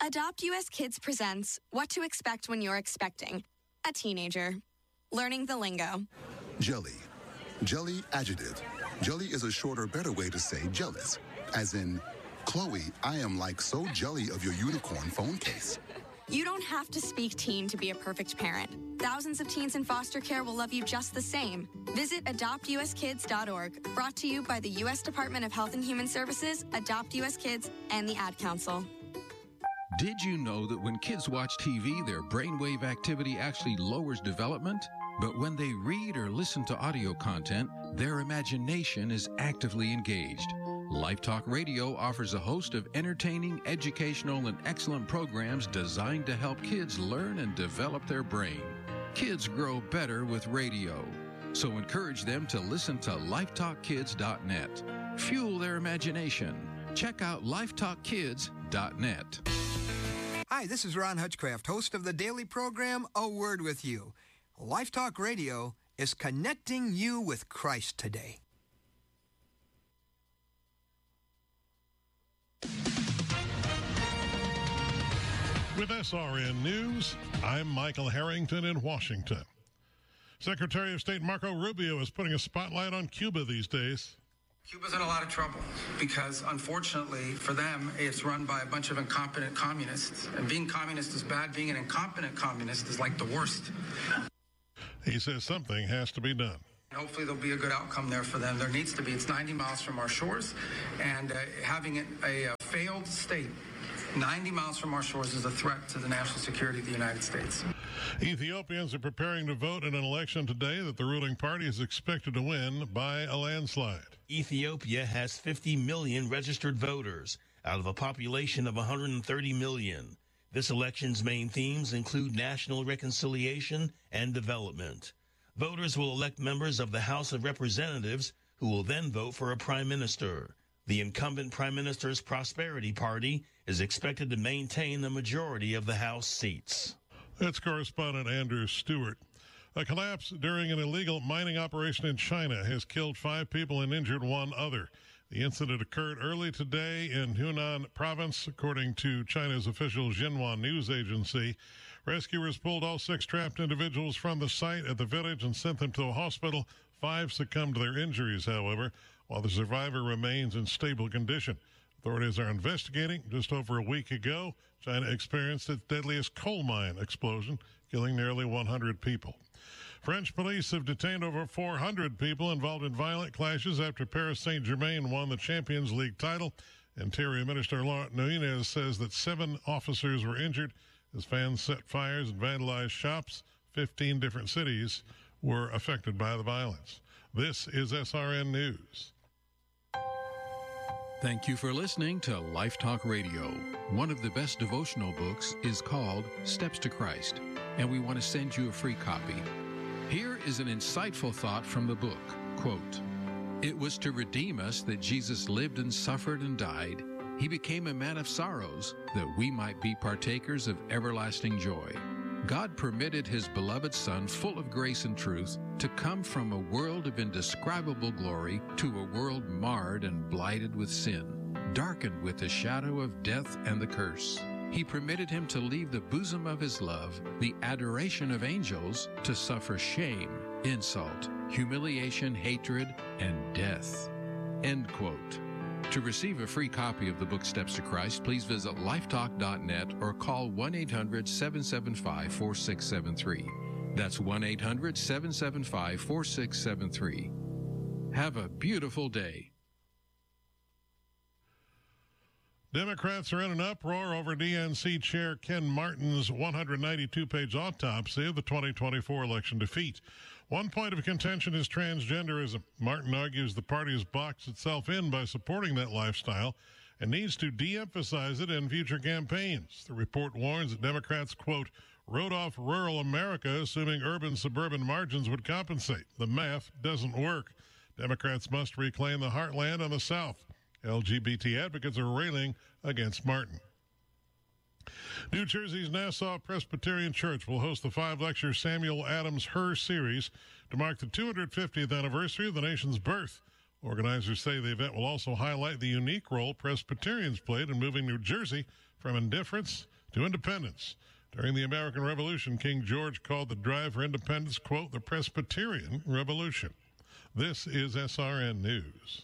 Adopt US Kids presents What to Expect When You're Expecting a Teenager. Learning the lingo. Jelly. Jelly adjective. Jelly is a shorter, better way to say jealous. As in, Chloe, I am like so jelly of your unicorn phone case. You don't have to speak teen to be a perfect parent. Thousands of teens in foster care will love you just the same. Visit adoptuskids.org, brought to you by the U.S. Department of Health and Human Services, Adopt US Kids, and the Ad Council. Did you know that when kids watch TV, their brainwave activity actually lowers development? But when they read or listen to audio content, their imagination is actively engaged. Life Talk Radio offers a host of entertaining, educational, and excellent programs designed to help kids learn and develop their brain. Kids grow better with radio. So encourage them to listen to lifetalkkids.net. Fuel their imagination. Check out lifetalkkids.net. Hi, this is Ron Hutchcraft, host of the daily program, A Word With You. Life Talk Radio is connecting you with Christ today. With SRN News, I'm Michael Harrington in Washington. Secretary of State Marco Rubio is putting a spotlight on Cuba these days. Cuba's in a lot of trouble because, unfortunately, for them, it's run by a bunch of incompetent communists. And being communist is bad. Being an incompetent communist is like the worst. He says something has to be done. Hopefully there'll be a good outcome there for them. There needs to be. It's 90 miles from our shores, and having it a failed state 90 miles from our shores is a threat to the national security of the United States. Ethiopians are preparing to vote in an election today that the ruling party is expected to win by a landslide. Ethiopia has 50 million registered voters out of a population of 130 million. This election's main themes include national reconciliation and development. Voters will elect members of the House of Representatives who will then vote for a prime minister. The incumbent prime minister's Prosperity Party is expected to maintain the majority of the House seats. That's correspondent Andrew Stewart. A collapse during an illegal mining operation in China has killed 5 people and injured 1 other. The incident occurred early today in Hunan province, according to China's official Xinhua news agency. Rescuers pulled all 6 trapped individuals from the site at the village and sent them to a hospital. 5 succumbed to their injuries, however, while the survivor remains in stable condition. Authorities are investigating. Just over a week ago, China experienced its deadliest coal mine explosion, killing nearly 100 people. French police have detained over 400 people involved in violent clashes after Paris Saint-Germain won the Champions League title. Interior Minister Laurent Nunez says that 7 officers were injured as fans set fires and vandalized shops. 15 different cities were affected by the violence. This is SRN News. Thank you for listening to Life Talk Radio. One of the best devotional books is called Steps to Christ, and we want to send you a free copy. Here is an insightful thought from the book. Quote, "It was to redeem us that Jesus lived and suffered and died. He became a man of sorrows that we might be partakers of everlasting joy. God permitted his beloved Son, full of grace and truth, to come from a world of indescribable glory to a world marred and blighted with sin, darkened with the shadow of death and the curse. He permitted him to leave the bosom of his love, the adoration of angels, to suffer shame, insult, humiliation, hatred, and death." End quote. To receive a free copy of the book Steps to Christ, please visit lifetalk.net or call 1-800-775-4673. That's 1-800-775-4673. Have a beautiful day. Democrats are in an uproar over DNC Chair Ken Martin's 192-page autopsy of the 2024 election defeat. One point of contention is transgenderism. Martin argues the party has boxed itself in by supporting that lifestyle and needs to de-emphasize it in future campaigns. The report warns that Democrats, quote, wrote off rural America, assuming urban-suburban margins would compensate. The math doesn't work. Democrats must reclaim the heartland and the South. LGBT advocates are railing against Martin. New Jersey's Nassau Presbyterian Church will host the 5-lecture Samuel Adams Her series to mark the 250th anniversary of the nation's birth. Organizers say the event will also highlight the unique role Presbyterians played in moving New Jersey from indifference to independence. During the American Revolution, King George called the drive for independence, quote, the Presbyterian Revolution. This is SRN News.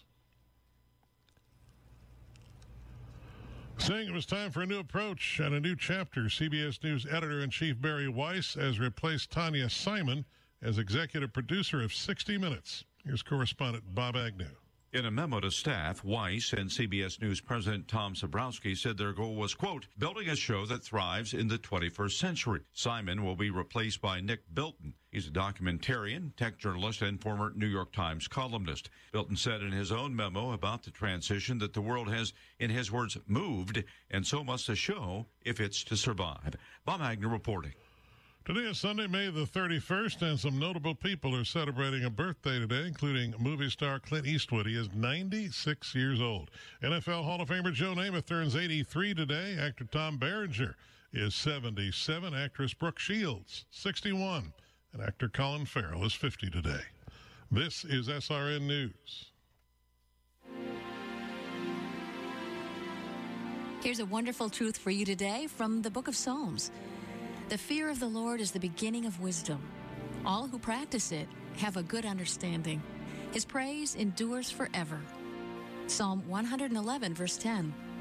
Saying it was time for a new approach and a new chapter, CBS News editor-in-chief Barry Weiss has replaced Tanya Simon as executive producer of 60 Minutes. Here's correspondent Bob Agnew. In a memo to staff, Weiss and CBS News President Tom Sabrowski said their goal was, quote, building a show that thrives in the 21st century. Simon will be replaced by Nick Bilton. He's a documentarian, tech journalist, and former New York Times columnist. Bilton said in his own memo about the transition that the world has, in his words, moved, and so must the show if it's to survive. Bob Agnew reporting. Today is Sunday, May the 31st, and some notable people are celebrating a birthday today, including movie star Clint Eastwood. He is 96 years old. NFL Hall of Famer Joe Namath turns 83 today. Actor Tom Berenger is 77. Actress Brooke Shields, 61. And actor Colin Farrell is 50 today. This is SRN News. Here's a wonderful truth for you today from the book of Psalms. The fear of the Lord is the beginning of wisdom. All who practice it have a good understanding. His praise endures forever. Psalm 111, verse 10.